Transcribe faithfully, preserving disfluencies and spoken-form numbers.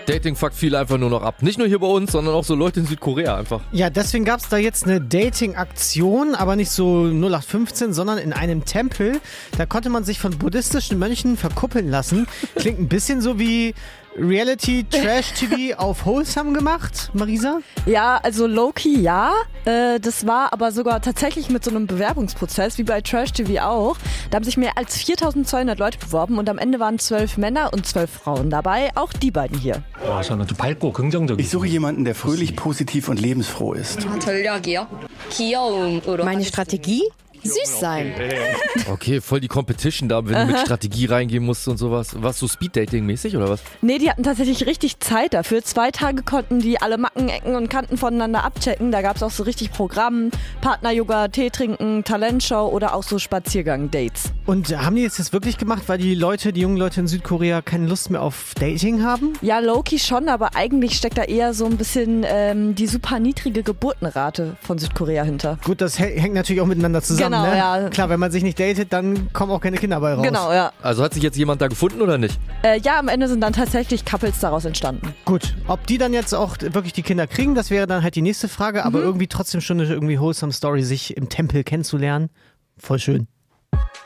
Dating fuckt viel einfach nur noch ab. Nicht nur hier bei uns, sondern auch so Leute in Südkorea einfach. Ja, deswegen gab es da jetzt eine Dating-Aktion, aber nicht so null acht fünfzehn, sondern in einem Tempel. Da konnte man sich von buddhistischen Mönchen verkuppeln lassen. Klingt ein bisschen so wie Reality-Trash-T V auf Wholesome gemacht, Marisa? Ja, also low-key ja. Äh, das war aber sogar tatsächlich mit so einem Bewerbungsprozess, wie bei Trash-T V auch. Da haben sich mehr als viertausendzweihundert Leute beworben und am Ende waren zwölf Männer und zwölf Frauen dabei. Auch die beiden hier. Ich suche jemanden, der fröhlich, positiv und lebensfroh ist. Meine Strategie? Süß sein. Okay, voll die Competition da, wenn du mit Strategie reingehen musst und sowas. Was, so Speed-Dating-mäßig oder was? Nee, die hatten tatsächlich richtig Zeit dafür. Zwei Tage konnten die alle Macken, Ecken und Kanten voneinander abchecken. Da gab es auch so richtig Programm, Partner-Yoga, Tee trinken, Talentshow oder auch so Spaziergang-Dates. Und haben die jetzt das wirklich gemacht, weil die Leute, die jungen Leute in Südkorea keine Lust mehr auf Dating haben? Ja, Loki schon, aber eigentlich steckt da eher so ein bisschen ähm, die super niedrige Geburtenrate von Südkorea hinter. Gut, das hängt natürlich auch miteinander zusammen. Genau, ne? ja. Klar, wenn man sich nicht datet, dann kommen auch keine Kinder bei raus. Genau, ja. Also hat sich jetzt jemand da gefunden oder nicht? Äh, ja, am Ende sind dann tatsächlich Couples daraus entstanden. Gut, ob die dann jetzt auch wirklich die Kinder kriegen, das wäre dann halt die nächste Frage, aber Mhm. irgendwie trotzdem schon eine irgendwie wholesome Story, sich im Tempel kennenzulernen. Voll schön.